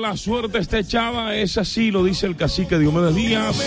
la suerte está echada, es así, lo dice el cacique Diomedes Díaz.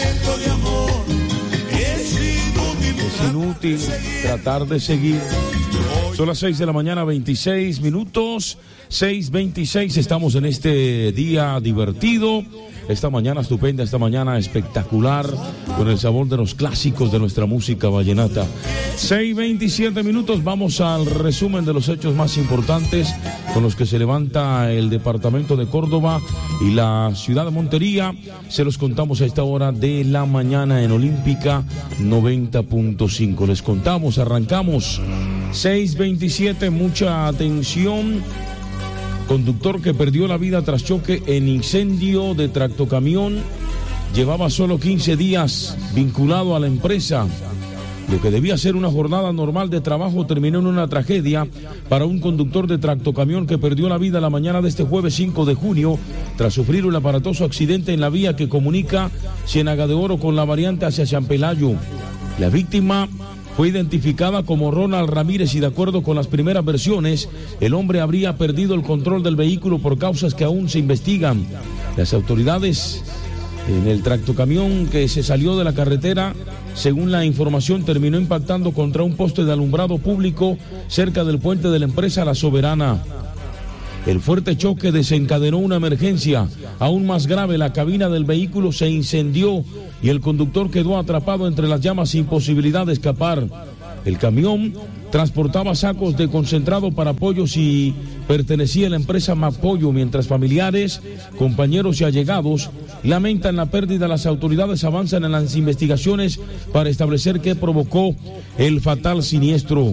Es inútil tratar de seguir. Son las 6 de la mañana, 26 minutos, 6:26, estamos en este día divertido, esta mañana estupenda, esta mañana espectacular, con el sabor de los clásicos de nuestra música vallenata. 6:27 minutos, vamos al resumen de los hechos más importantes con los que se levanta el departamento de Córdoba y la ciudad de Montería. Se los contamos a esta hora de la mañana en Olímpica 90.5. Les contamos, arrancamos. 6:27, mucha atención. Conductor que perdió la vida tras choque en incendio de tractocamión. Llevaba solo 15 días vinculado a la empresa. Lo que debía ser una jornada normal de trabajo terminó en una tragedia para un conductor de tractocamión que perdió la vida la mañana de este jueves 5 de junio tras sufrir un aparatoso accidente en la vía que comunica Ciénaga de Oro con la variante hacia San Pelayo. La víctima fue identificada como Ronald Ramírez y de acuerdo con las primeras versiones, el hombre habría perdido el control del vehículo por causas que aún se investigan. Las autoridades en el tractocamión que se salió de la carretera, según la información, terminó impactando contra un poste de alumbrado público cerca del puente de la empresa La Soberana. El fuerte choque desencadenó una emergencia. Aún más grave, la cabina del vehículo se incendió y el conductor quedó atrapado entre las llamas sin posibilidad de escapar. El camión transportaba sacos de concentrado para pollos y pertenecía a la empresa Mapollo, mientras familiares, compañeros y allegados lamentan la pérdida. Las autoridades avanzan en las investigaciones para establecer qué provocó el fatal siniestro.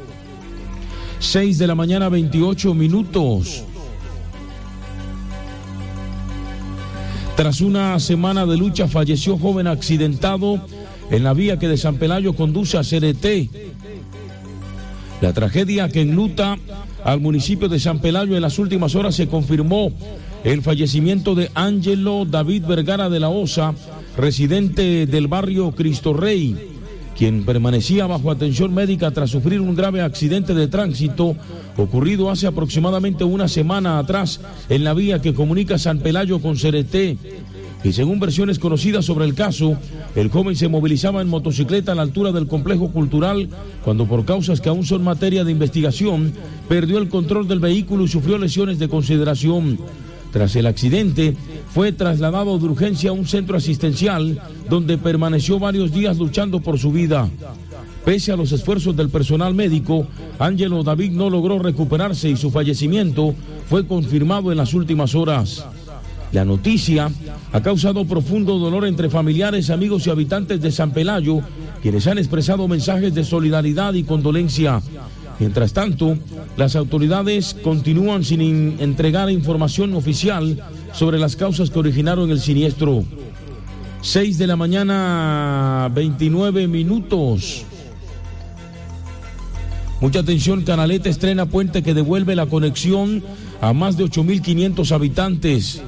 6 de la mañana, 28 minutos. Tras una semana de lucha, falleció joven accidentado en la vía que de San Pelayo conduce a Cereté. La tragedia que enluta al municipio de San Pelayo en las últimas horas se confirmó el fallecimiento de Ángelo David Vergara de la Osa, residente del barrio Cristo Rey, quien permanecía bajo atención médica tras sufrir un grave accidente de tránsito ocurrido hace aproximadamente una semana atrás en la vía que comunica San Pelayo con Cereté. Y según versiones conocidas sobre el caso, el joven se movilizaba en motocicleta a la altura del complejo cultural cuando, por causas que aún son materia de investigación, perdió el control del vehículo y sufrió lesiones de consideración. Tras el accidente, fue trasladado de urgencia a un centro asistencial donde permaneció varios días luchando por su vida. Pese a los esfuerzos del personal médico, Ángelo David no logró recuperarse y su fallecimiento fue confirmado en las últimas horas. La noticia ha causado profundo dolor entre familiares, amigos y habitantes de San Pelayo, quienes han expresado mensajes de solidaridad y condolencia. Mientras tanto, las autoridades continúan sin entregar información oficial sobre las causas que originaron el siniestro. 6 de la mañana, 29 minutos. Mucha atención, Canaleta estrena puente que devuelve la conexión a más de 8.500 habitantes.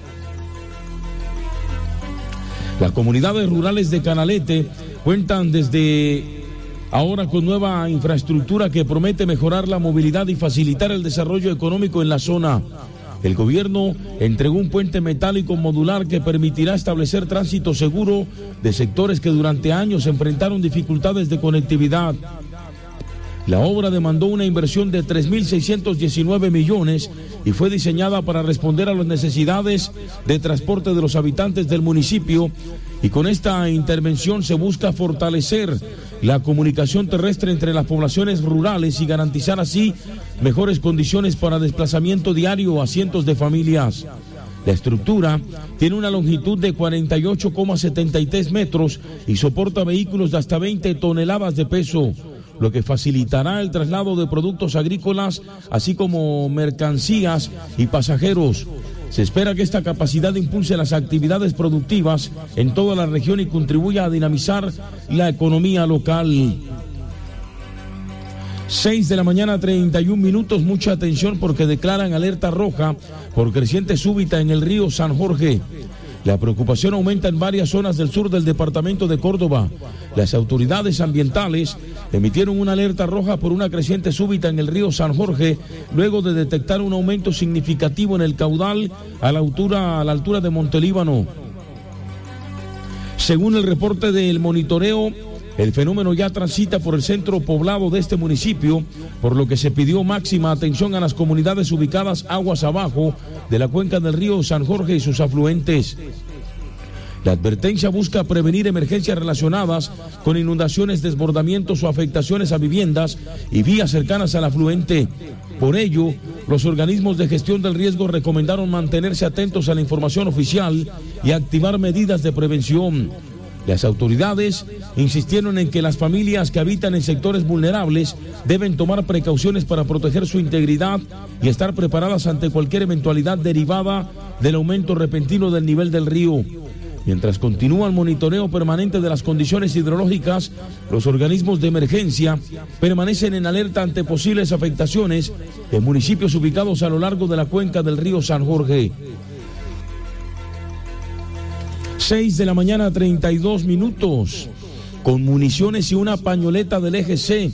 Las comunidades rurales de Canalete cuentan desde ahora con nueva infraestructura que promete mejorar la movilidad y facilitar el desarrollo económico en la zona. El gobierno entregó un puente metálico modular que permitirá establecer tránsito seguro de sectores que durante años enfrentaron dificultades de conectividad. La obra demandó una inversión de 3.619 millones y fue diseñada para responder a las necesidades de transporte de los habitantes del municipio, y con esta intervención se busca fortalecer la comunicación terrestre entre las poblaciones rurales y garantizar así mejores condiciones para desplazamiento diario a cientos de familias. La estructura tiene una longitud de 48,73 metros y soporta vehículos de hasta 20 toneladas de peso, lo que facilitará el traslado de productos agrícolas, así como mercancías y pasajeros. Se espera que esta capacidad impulse las actividades productivas en toda la región y contribuya a dinamizar la economía local. 6 de la mañana, 31 minutos, mucha atención porque declaran alerta roja por creciente súbita en el río San Jorge. La preocupación aumenta en varias zonas del sur del departamento de Córdoba. Las autoridades ambientales emitieron una alerta roja por una creciente súbita en el río San Jorge, luego de detectar un aumento significativo en el caudal a la altura de Montelíbano. Según el reporte del monitoreo, el fenómeno ya transita por el centro poblado de este municipio, por lo que se pidió máxima atención a las comunidades ubicadas aguas abajo de la cuenca del río San Jorge y sus afluentes. La advertencia busca prevenir emergencias relacionadas con inundaciones, desbordamientos o afectaciones a viviendas y vías cercanas al afluente. Por ello, los organismos de gestión del riesgo recomendaron mantenerse atentos a la información oficial y activar medidas de prevención. Las autoridades insistieron en que las familias que habitan en sectores vulnerables deben tomar precauciones para proteger su integridad y estar preparadas ante cualquier eventualidad derivada del aumento repentino del nivel del río. Mientras continúa el monitoreo permanente de las condiciones hidrológicas, los organismos de emergencia permanecen en alerta ante posibles afectaciones en municipios ubicados a lo largo de la cuenca del río San Jorge. 6 de la mañana, 32 minutos, con municiones y una pañoleta del eje C.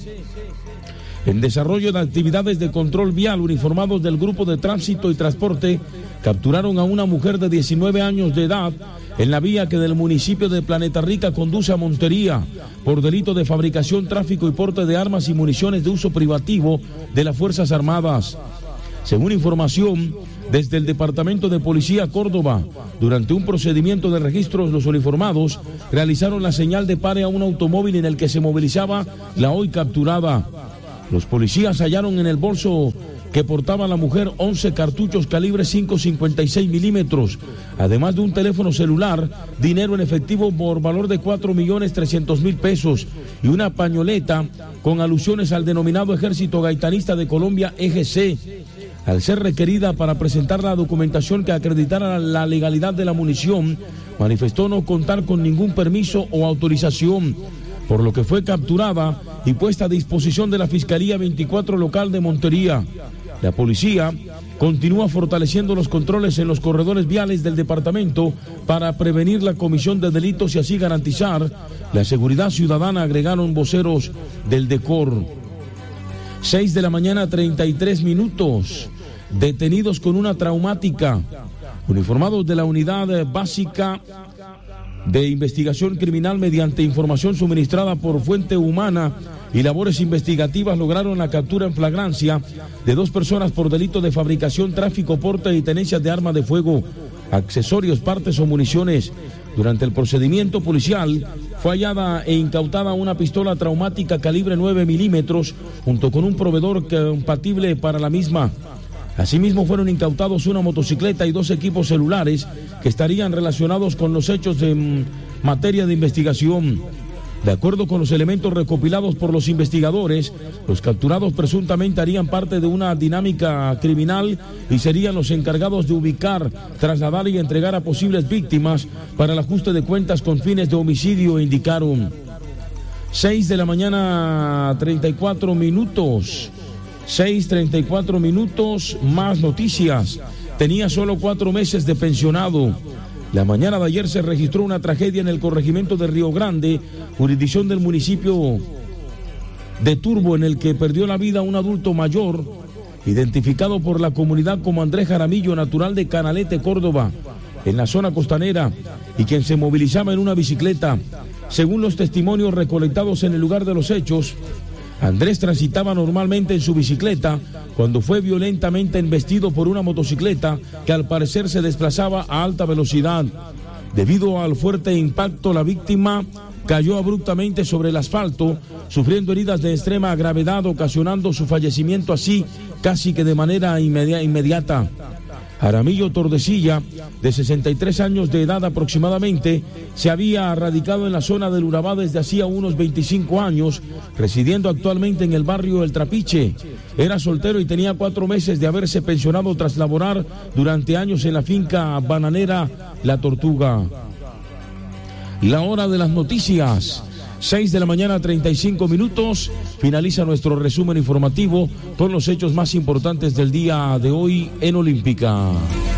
En desarrollo de actividades de control vial, uniformados del Grupo de Tránsito y Transporte capturaron a una mujer de 19 años de edad en la vía que del municipio de Planeta Rica conduce a Montería por delito de fabricación, tráfico y porte de armas y municiones de uso privativo de las Fuerzas Armadas. Según información desde el Departamento de Policía Córdoba, durante un procedimiento de registros, los uniformados realizaron la señal de pare a un automóvil en el que se movilizaba la hoy capturada. Los policías hallaron en el bolso que portaba la mujer 11 cartuchos calibre 5.56 milímetros, además de un teléfono celular, dinero en efectivo por valor de 4.300.000 pesos y una pañoleta con alusiones al denominado Ejército Gaitanista de Colombia, EGC. Al ser requerida para presentar la documentación que acreditara la legalidad de la munición, manifestó no contar con ningún permiso o autorización, por lo que fue capturada y puesta a disposición de la Fiscalía 24 local de Montería. La policía continúa fortaleciendo los controles en los corredores viales del departamento para prevenir la comisión de delitos y así garantizar la seguridad ciudadana, agregaron voceros del DECOR. 6 de la mañana, 33 minutos. Detenidos con una traumática. Uniformados de la Unidad Básica de Investigación Criminal, mediante información suministrada por Fuente Humana y labores investigativas, lograron la captura en flagrancia de 2 personas por delito de fabricación, tráfico, porte y tenencia de arma de fuego, accesorios, partes o municiones. Durante el procedimiento policial fue hallada e incautada una pistola traumática calibre 9 milímetros junto con un proveedor compatible para la misma. Asimismo fueron incautados una motocicleta y 2 equipos celulares que estarían relacionados con los hechos en materia de investigación. De acuerdo con los elementos recopilados por los investigadores, los capturados presuntamente harían parte de una dinámica criminal y serían los encargados de ubicar, trasladar y entregar a posibles víctimas para el ajuste de cuentas con fines de homicidio, indicaron. 6 de la mañana, 34 minutos. 6:34 minutos, más noticias. Tenía solo 4 meses de pensionado. La mañana de ayer se registró una tragedia en el corregimiento de Río Grande, jurisdicción del municipio de Turbo, en el que perdió la vida un adulto mayor, identificado por la comunidad como Andrés Jaramillo, natural de Canalete, Córdoba, en la zona costanera, y quien se movilizaba en una bicicleta. Según los testimonios recolectados en el lugar de los hechos, Andrés transitaba normalmente en su bicicleta cuando fue violentamente embestido por una motocicleta que al parecer se desplazaba a alta velocidad. Debido al fuerte impacto, la víctima cayó abruptamente sobre el asfalto, sufriendo heridas de extrema gravedad, ocasionando su fallecimiento así casi que de manera inmediata. Jaramillo Tordesilla, de 63 años de edad aproximadamente, se había radicado en la zona del Urabá desde hacía unos 25 años, residiendo actualmente en el barrio El Trapiche. Era soltero y tenía 4 meses de haberse pensionado tras laborar durante años en la finca bananera La Tortuga. La hora de las noticias. 6 de la mañana, 35 minutos. Finaliza nuestro resumen informativo con los hechos más importantes del día de hoy en Olímpica.